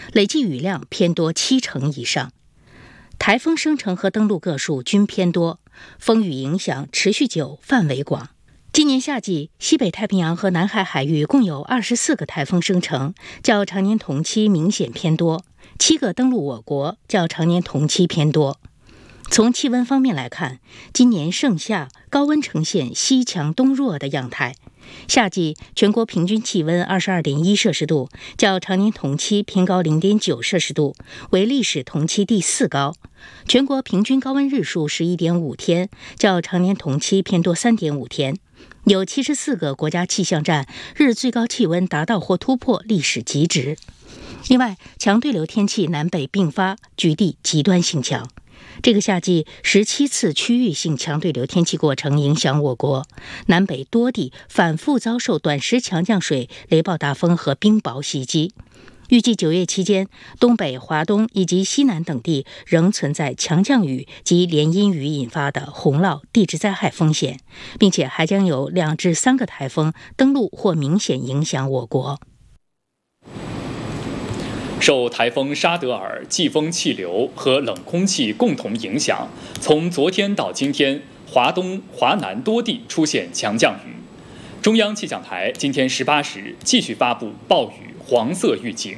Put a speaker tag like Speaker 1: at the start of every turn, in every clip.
Speaker 1: 累计雨量偏多70%以上。台风生成和登陆个数均偏多，风雨影响持续久，范围广。今年夏季，西北太平洋和南海海域共有24个台风生成，较常年同期明显偏多；7个登陆我国，较常年同期偏多。从气温方面来看，今年盛夏高温呈现西强东弱的样态。夏季全国平均气温22.1摄氏度，较常年同期偏高0.9摄氏度，为历史同期第4高。全国平均高温日数11.5天，较常年同期偏多3.5天。有74个国家气象站日最高气温达到或突破历史极值。另外，强对流天气南北并发，局地极端性强。这个夏季17次区域性强对流天气过程影响我国，南北多地反复遭受短时强降水、雷暴大风和冰雹袭击。预计9月期间，东北、华东以及西南等地仍存在强降雨及连阴雨引发的洪涝、地质灾害风险，并且还将有2至3个台风登陆或明显影响我国。
Speaker 2: 受台风沙德尔季风气流和冷空气共同影响，从昨天到今天，华东、华南多地出现强降雨。中央气象台今天18时继续发布暴雨黄色预警。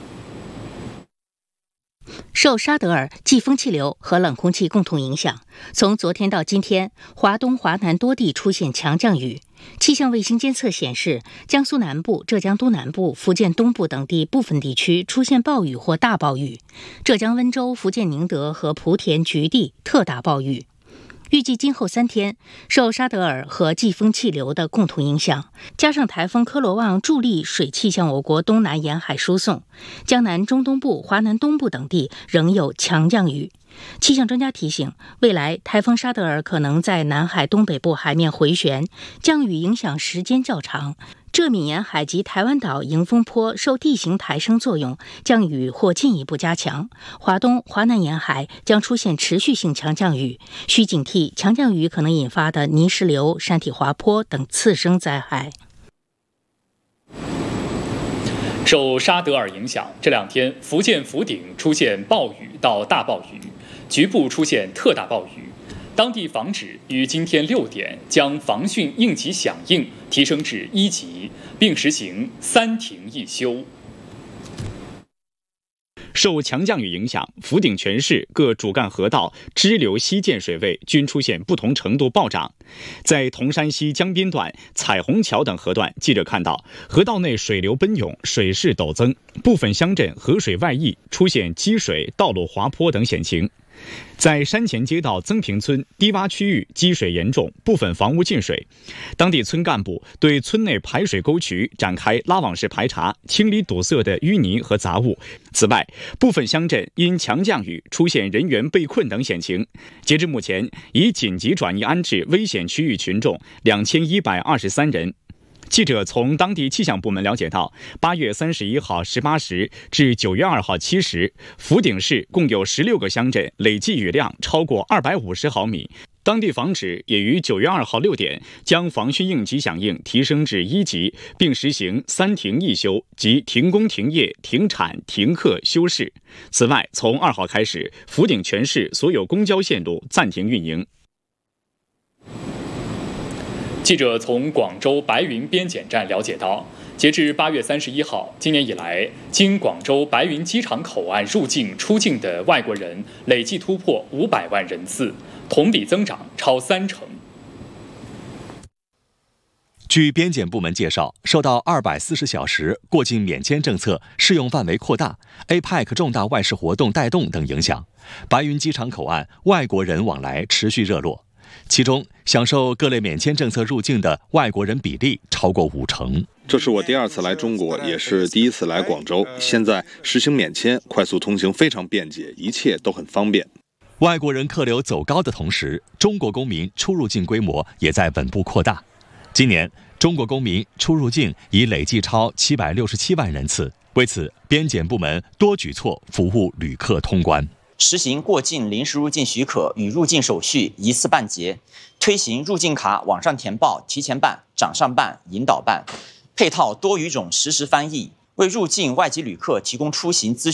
Speaker 1: 受沙德尔季风气流和冷空气共同影响，从昨天到今天，华东、华南多地出现强降雨。气象卫星监测显示，江苏南部、浙江东南部、福建东部等地部分地区出现暴雨或大暴雨，浙江温州、福建宁德和莆田局地特大暴雨。预计今后3天，受沙德尔和季风气流的共同影响，加上台风科罗旺助力水汽向我国东南沿海输送，江南中东部、华南东部等地仍有强降雨。气象专家提醒，未来台风沙德尔可能在南海东北部海面回旋，降雨影响时间较长。浙闽沿海及台湾岛迎风坡受地形抬升作用，降雨或进一步加强。华东、华南沿海将出现持续性强降雨，需警惕强降雨可能引发的泥石流、山体滑坡等次生灾害。
Speaker 2: 受沙德尔影响，这2天福建福鼎出现暴雨到大暴雨，局部出现特大暴雨。当地防指于今天6点将防汛应急响应提升至1级，并实行3停1休。
Speaker 3: 受强降雨影响，福鼎全市各主干河道支流溪涧水位均出现不同程度暴涨。在铜山溪江边段、彩虹桥等河段，记者看到河道内水流奔涌，水势陡增，部分乡镇河水外溢，出现积水、道路滑坡等险情。在山前街道增平村低洼区域积水严重，部分房屋进水，当地村干部对村内排水沟渠展开拉网式排查，清理堵塞的淤泥和杂物。此外，部分乡镇因强降雨出现人员被困等险情。截至目前，已紧急转移安置危险区域群众2123人。记者从当地气象部门了解到，8月31号18时至9月2号7时，福鼎市共有16个乡镇累计雨量超过250毫米。当地防指也于9月2号6点将防汛应急响应提升至1级，并实行3停1休，即停工停业、停产、停课、休市。此外，从2号开始，福鼎全市所有公交线路暂停运营。
Speaker 2: 记者从广州白云边检站了解到，截至8月31号，今年以来，经广州白云机场口岸入境出境的外国人累计突破500万人次，同比增长超30%。
Speaker 4: 据边检部门介绍，受到240小时过境免签政策适用范围扩大、APEC 重大外事活动带动等影响，白云机场口岸外国人往来持续热络。其中，享受各类免签政策入境的外国人比例超过50%。
Speaker 5: 这是我第2次来中国，也是第1次来广州。现在实行免签，快速通行非常便捷，一切都很方便。
Speaker 4: 外国人客流走高的同时，中国公民出入境规模也在稳步扩大。今年，中国公民出入境已累计超767万人次。为此，边检部门多举措服务旅客通关。
Speaker 6: 实行过境临时入境许可与入境手续一次办结，推行入境卡网上填报、提前办、掌上办、引导办，配套多语种实时翻译，为入境外籍旅客提供出行资讯。